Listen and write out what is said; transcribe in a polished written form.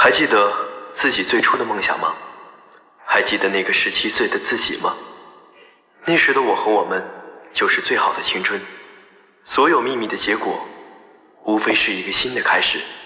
还记得自己最初的梦想吗？还记得那个17岁的自己吗？那时的我和我们就是最好的青春，所有秘密的结果无非是一个新的开始。